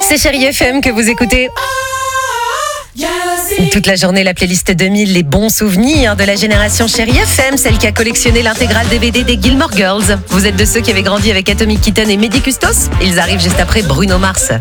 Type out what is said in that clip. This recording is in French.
C'est Chérie FM que vous écoutez. Toute la journée, la playlist 2000, les bons souvenirs de la génération Chérie FM, celle qui a collectionné l'intégrale DVD des Gilmore Girls. Vous êtes de ceux qui avaient grandi avec Atomic Kitten et Mehdi Custos? Ils arrivent juste après Bruno Mars.